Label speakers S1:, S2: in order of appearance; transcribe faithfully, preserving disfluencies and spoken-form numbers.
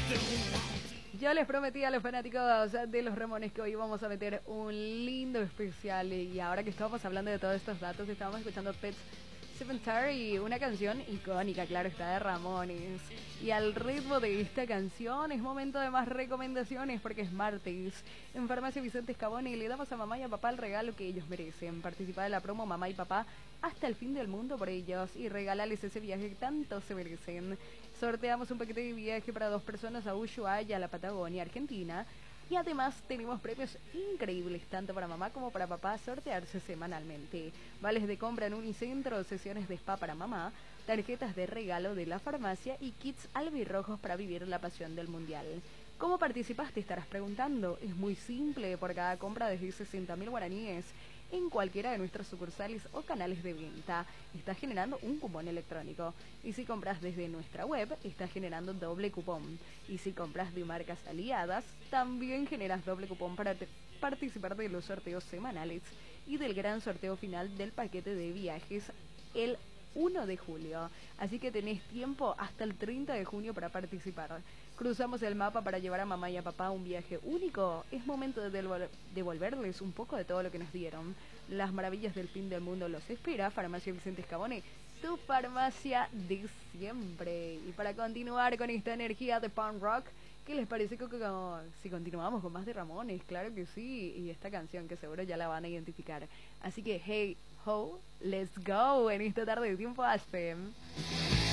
S1: Yo les prometí a los fanáticos de los Ramones que hoy vamos a meter un lindo especial. Y ahora que estamos hablando de todos estos datos, estábamos escuchando Pet Sematary, una canción icónica, claro está, de Ramones. Y al ritmo de esta canción es momento de más recomendaciones porque es martes. En Farmacia Vicente Scaboni le damos a mamá y a papá el regalo que ellos merecen. Participa de la promo Mamá y Papá hasta el fin del mundo por ellos y regálales ese viaje que tanto se merecen. Sorteamos un paquete de viaje para dos personas a Ushuaia y a la Patagonia, Argentina. Y además tenemos premios increíbles tanto para mamá como para papá a sortearse semanalmente. Vales de compra en Unicentro, sesiones de spa para mamá, tarjetas de regalo de la farmacia y kits albirrojos para vivir la pasión del mundial. ¿Cómo participaste? Estarás preguntando. Es muy simple, por cada compra desde sesenta mil guaraníes en cualquiera de nuestras sucursales o canales de venta, estás generando un cupón electrónico. Y si compras desde nuestra web, estás generando doble cupón. Y si compras de marcas aliadas, también generas doble cupón para participar de los sorteos semanales y del gran sorteo final del paquete de viajes el uno de julio. Así que tenés tiempo hasta el treinta de junio para participar. Cruzamos el mapa para llevar a mamá y a papá un viaje único. Es momento de devol- devolverles un poco de todo lo que nos dieron. Las maravillas del fin del mundo los espera. Farmacia Vicente Scaboni, tu farmacia de siempre. Y para continuar con esta energía de punk rock, ¿qué les parece que, que, que si continuamos con más de Ramones? Claro que sí. Y esta canción que seguro ya la van a identificar. Así que, hey, ho, let's go en esta tarde de Tiempo Aspen.